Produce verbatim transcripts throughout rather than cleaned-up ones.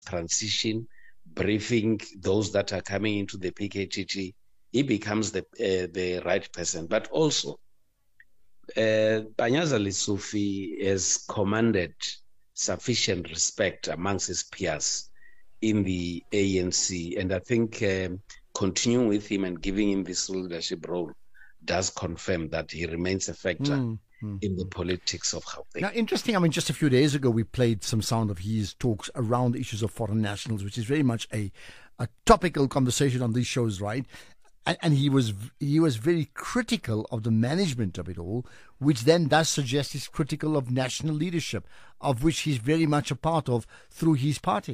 transition, briefing those that are coming into the P K T T, he becomes the uh, the right person. But also, uh, Panyaza Lesufi has commanded sufficient respect amongst his peers in the A N C, and I think um, continuing with him and giving him this leadership role does confirm that he remains a factor mm, mm, in the politics of Gauteng. Now, interesting, I mean, just a few days ago, we played some sound of his talks around the issues of foreign nationals, which is very much a, a topical conversation on these shows, right? And, and he was he was very critical of the management of it all, which then does suggest he's critical of national leadership, of which he's very much a part of through his party.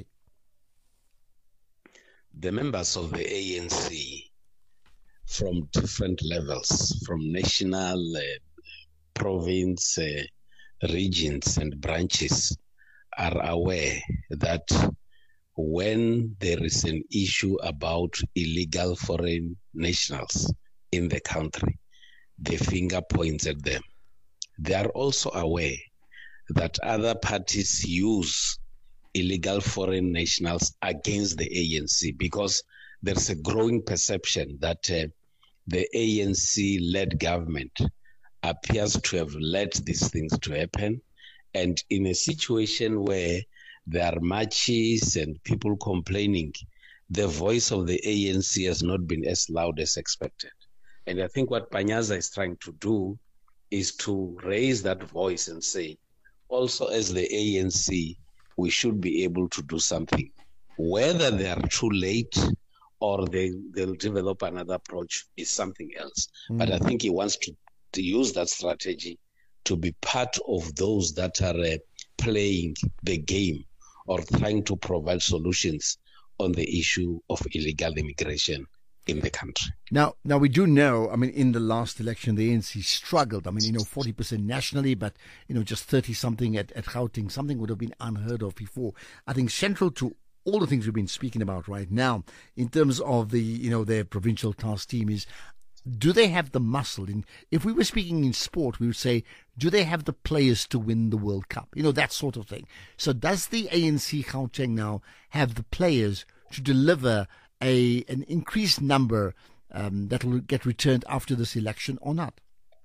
The members of the A N C from different levels, from national, uh, province, uh, regions and branches are aware that when there is an issue about illegal foreign nationals in the country, the finger points at them. They are also aware that other parties use illegal foreign nationals against the A N C because there's a growing perception that uh, the A N C-led government appears to have let these things to happen. And in a situation where there are marches and people complaining, the voice of the A N C has not been as loud as expected. And I think what Panyaza is trying to do is to raise that voice and say, also as the A N C, we should be able to do something. Whether they are too late or they, they'll develop another approach is something else. Mm. But I think he wants to, to use that strategy to be part of those that are uh, playing the game or trying to provide solutions on the issue of illegal immigration in the country. Now, now we do know, I mean, in the last election, the A N C struggled. I mean, you know, forty percent nationally, but, you know, just thirty-something at, at Gauteng, something would have been unheard of before. I think central to all the things we've been speaking about right now, in terms of the, you know, their provincial task team is, do they have the muscle? In, if we were speaking in sport, we would say, do they have the players to win the World Cup? You know, that sort of thing. So does the A N C Gauteng now have the players to deliver a an increased number um, that will get returned after this election or not?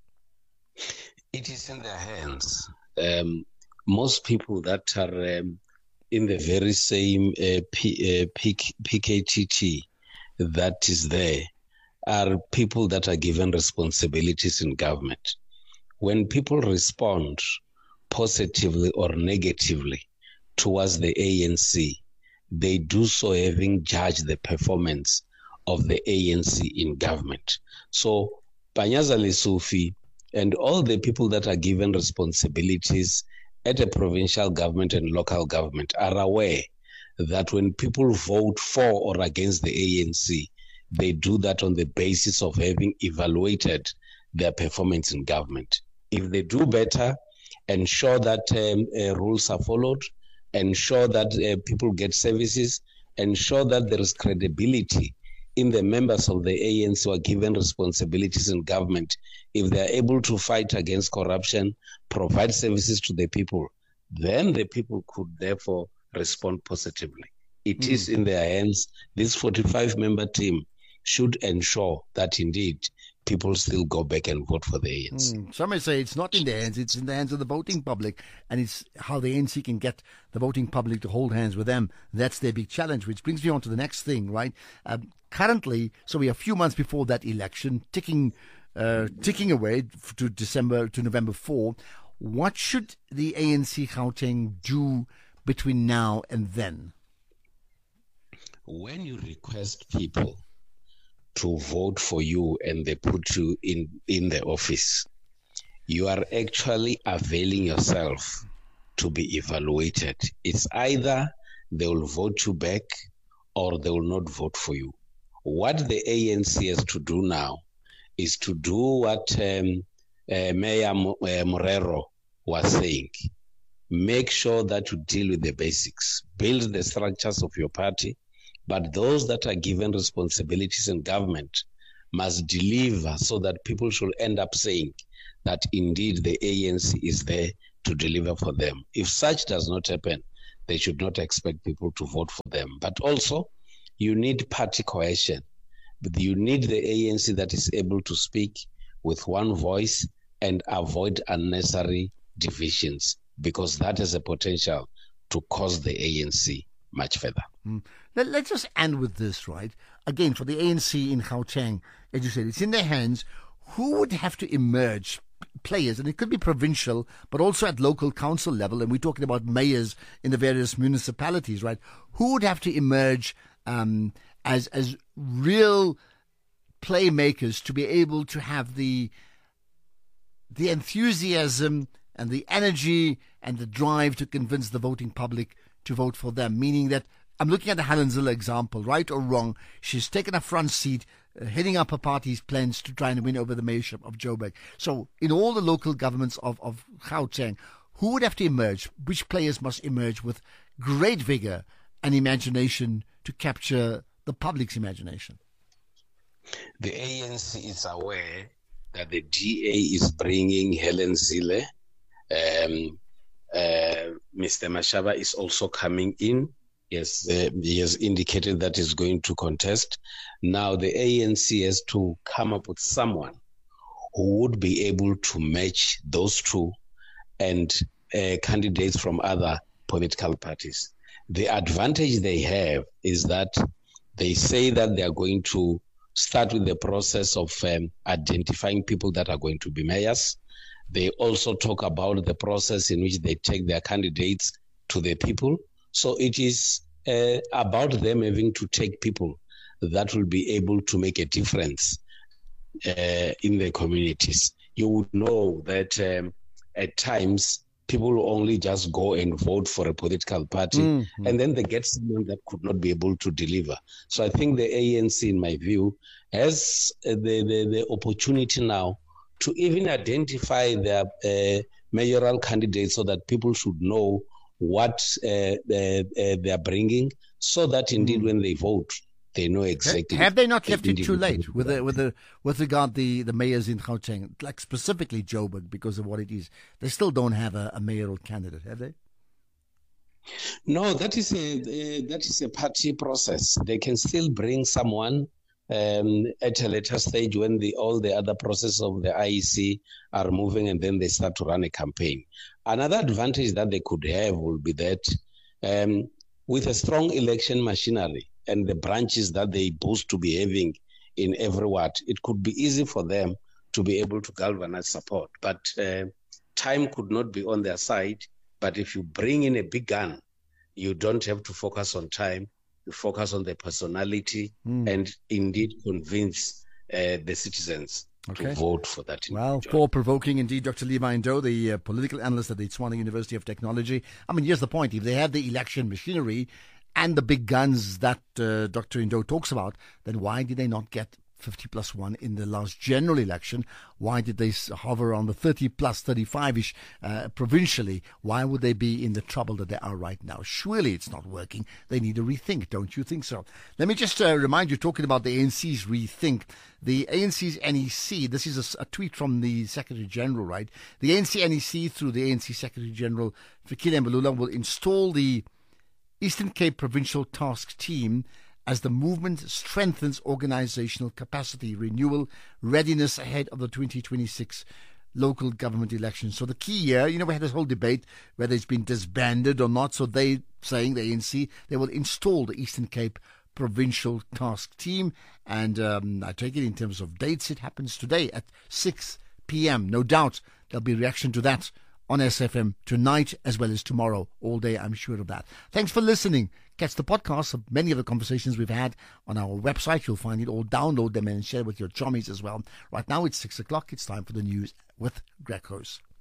It is in their hands. Um, most people that are um, in the very same uh, P, uh, P, PKTT that is there are people that are given responsibilities in government. When people respond positively or negatively towards the A N C, they do so having judged the performance of the A N C in government. So Panyaza Lesufi and all the people that are given responsibilities at a provincial government and local government are aware that when people vote for or against the A N C, they do that on the basis of having evaluated their performance in government. If they do better, ensure that um, uh, rules are followed, ensure that uh, people get services, ensure that there is credibility in the members of the A N C who are given responsibilities in government. If they are able to fight against corruption, provide services to the people, then the people could therefore respond positively. It mm. is in their hands. This forty-five member team should ensure that indeed people still go back and vote for the A N C. Mm. Some may say it's not in their hands, it's in the hands of the voting public, and it's how the A N C can get the voting public to hold hands with them. That's their big challenge, which brings me on to the next thing, right? Um, currently, so we're a few months before that election, ticking uh, ticking away to December, to November fourth. What should the A N C Gauteng do between now and then? When you request people to vote for you and they put you in, in the office, you are actually availing yourself to be evaluated. It's either they will vote you back or they will not vote for you. What the A N C has to do now is to do what um, uh, Mayor Morero was saying. Make sure that you deal with the basics, build the structures of your party, but those that are given responsibilities in government must deliver so that people should end up saying that indeed the A N C is there to deliver for them. If such does not happen, they should not expect people to vote for them. But also, you need party cohesion. But you need the A N C that is able to speak with one voice and avoid unnecessary divisions, because that has a potential to cause the A N C much further. Mm. Let, let's just end with this, right? Again, for the A N C in Gauteng, as you said, it's in their hands. Who would have to emerge, players, and it could be provincial, but also at local council level, and we're talking about mayors in the various municipalities, right? Who would have to emerge um, as as real playmakers to be able to have the the enthusiasm and the energy and the drive to convince the voting public to vote for them? Meaning that, I'm looking at the Helen Zille example, right or wrong, she's taken a front seat, uh, heading up her party's plans to try and win over the mayorship of Joburg. So in all the local governments of, of Gauteng, who would have to emerge? Which players must emerge with great vigor and imagination to capture the public's imagination? The A N C is aware that the D A is bringing Helen Zille. Um, uh, Mister Mashaba is also coming in. Yes, uh, he has indicated that he's going to contest. Now the A N C has to come up with someone who would be able to match those two and uh, candidates from other political parties. The advantage they have is that they say that they are going to start with the process of um, identifying people that are going to be mayors. They also talk about the process in which they take their candidates to the people. So it is uh, about them having to take people that will be able to make a difference uh, in the communities. You would know that um, at times people will only just go and vote for a political party, mm-hmm. and then they get someone that could not be able to deliver. So I think the A N C, in my view, has the, the, the opportunity now to even identify their uh, mayoral candidates so that people should know what uh, they, uh, they are bringing, so that indeed mm. when they vote, they know exactly. Have they not left it too late with the, with the with regard the the mayors in Gauteng, like specifically Joburg, because of what it is? They still don't have a, a mayoral candidate, have they? No, that is a, a that is a party process. They can still bring someone um, at a later stage when the all the other processes of the I E C are moving, and then they start to run a campaign. Another advantage that they could have will be that um, with a strong election machinery and the branches that they boast to be having in every ward, it could be easy for them to be able to galvanize support. But uh, time could not be on their side. But if you bring in a big gun, you don't have to focus on time. You focus on the personality mm. and indeed convince uh, the citizens okay. to vote for that individual. Well, thought-provoking indeed, Doctor Levi Ndoh, the uh, political analyst at the Tshwane University of Technology. I mean, here's the point. If they have the election machinery and the big guns that uh, Doctor Ndoh talks about, then why did they not get fifty plus one in the last general election? Why did they hover on the thirty plus thirty-five-ish uh, provincially? Why would they be in the trouble that they are right now? Surely it's not working. They need a rethink, don't you think so? Let me just uh, remind you, talking about the A N C's rethink, the A N C's N E C, this is a, a tweet from the Secretary General, right? The A N C N E C, through the A N C Secretary General Fikile Mbalula, will install the Eastern Cape Provincial Task Team as the movement strengthens organizational capacity, renewal, readiness ahead of the twenty twenty-six local government elections. So the key here, you know, we had this whole debate whether it's been disbanded or not. So they saying, the A N C, they will install the Eastern Cape Provincial Task Team. And um, I take it in terms of dates, it happens today at six p.m. No doubt there'll be reaction to that on S F M tonight as well as tomorrow, all day, I'm sure of that. Thanks for listening. Catch the podcast of many of the conversations we've had on our website. You'll find it all. Download them and share with your chummies as well. Right now it's six o'clock. It's time for the news with Greg Hose.